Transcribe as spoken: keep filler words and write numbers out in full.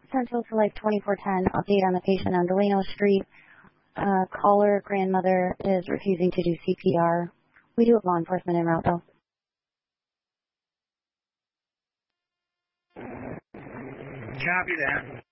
Central to Life twenty-four ten, update on the patient on Delano Street. Uh, caller, grandmother is refusing to do C P R. We do have law enforcement en route, though. Copy that.